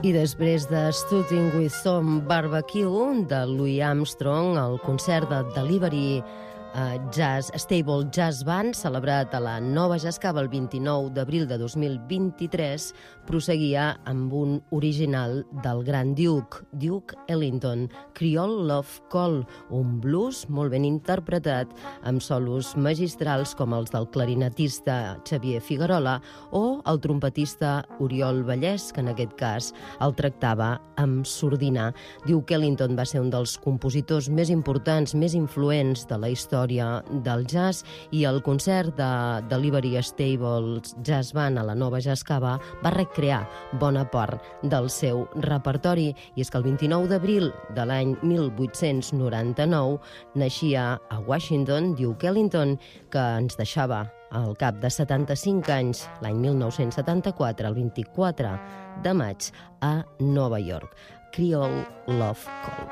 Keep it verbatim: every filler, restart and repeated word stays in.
I després de Studying with Some Barbecue, de Louis Armstrong, el concert de Delivery uh, Jazz, Stable Jazz Band, celebrat a la Nova Jazz Cava el vint-i-nou d'abril de dos mil vint-i-tres, prosseguia amb un original del gran Duke, Duke Ellington, Creole Love Call, un blues molt ben interpretat, amb solos magistrals com els del clarinetista Xavier Figuerola o el trompetista Oriol Vallès, que en aquest cas el tractava amb sordina. Duke Ellington va ser un dels compositors més importants, més influents de la història del jazz, i el concert de Delivery Stable Jazz Band a la Nova Jazz Cava va recrear bona part del seu repertori. I és que el vint-i-nou d'abril de l'any mil vuit-cents noranta-nou naixia a Washington Duke Ellington, que ens deixava al cap de setanta-cinc anys, l'any mil nou-cents setanta-quatre, el vint-i-quatre de maig, a Nova York. Creole Love Call.